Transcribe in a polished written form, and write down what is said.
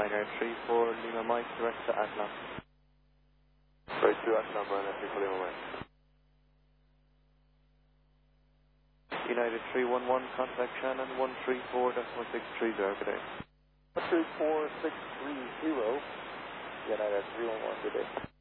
Ryanair 34 Lima Mike, direct to Athlone. Right to Athlone, Ryanair 34 Lima Mike. United 311, contact Shannon 134.630, good day. 134.630, United 311, good day.